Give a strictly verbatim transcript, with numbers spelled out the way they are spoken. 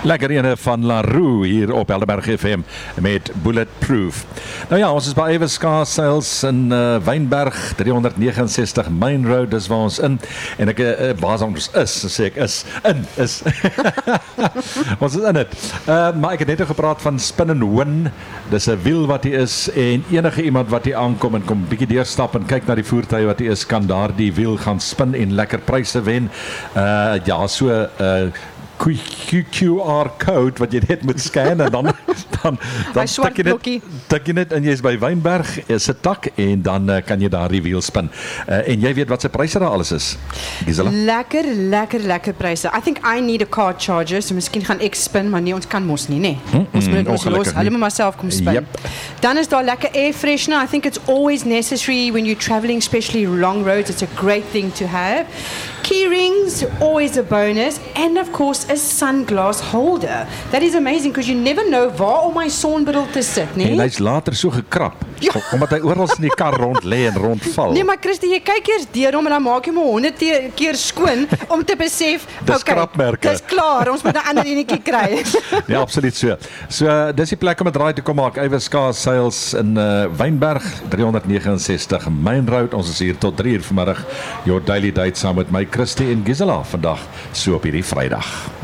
Lekker ene van LaRue hier op Helderberg F M met Bulletproof. Nou ja, ons is by Ewe Skaasels in uh, Wynberg, drie honderd neges en sestig Main Road, dis waar ons in, en ek, uh, waar ons is, sê ek is, in, is. Ons is in het. Uh, maar ek het net gepraat van Spin and Win, dis 'n wiel wat hier is, en enige iemand wat hier aankom en kom bietjie deurstap en kyk na die voertuig wat hier is, kan daar die wiel gaan spin en lekker pryse wen. Uh, ja, so uh, Q R code wat jy net moet scan en dan dan dan tik jy net tik jy net en jy's by Wynberg is 'n tak en dan uh, kan jy daar die wiel spin. Uh, en jy weet wat se pryse daar alles is. Gisela? Lekker, lekker, lekker pryse. I think I need a car charger, so miskien gaan ek spin, maar nee, ons kan mos nie, nee. Mm, ons moet dit ons los, hulle moet maar self kom spin. Yep. Dan is daar lekker air freshener. I think it's always necessary when you're traveling, especially long roads. It's a great thing to have. Key rings, always a bonus. And of course, a sunglass holder. That is amazing, because you never know waar om my sonbril te sit, nee? En hy's later so gekrap, ja. Omdat hy oral in die kar rond lê en rondval. Nee, maar Christie, jy kyk eers deur hom en dan maak jy hom honderd keer skoon om te besef, dis okay, krapmerke. Dis klaar, ons moet 'n ander enetjie kry. Ja, absoluut so. So, dis die plek om 'n draai te kom maak. Ewe Skaasels in uh, Wynberg, drie honderd neges en sestig Main Road. Ons is hier tot drie uur vanmiddag. Your Daily Date saam met my Christie en Gisela vandag, so op hierdie Vrydag.